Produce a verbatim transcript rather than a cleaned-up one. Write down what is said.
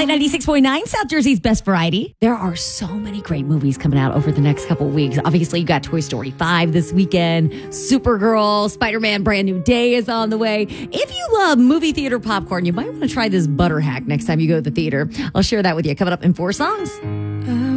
Light ninety-six point nine, South Jersey's best variety. There are so many great movies coming out over the next couple of weeks. Obviously, you got Toy Story five this weekend. Supergirl, Spider-Man Brand New Day is on the way. If you love movie theater popcorn, you might want to try this butter hack next time you go to the theater. I'll share that with you coming up in four songs.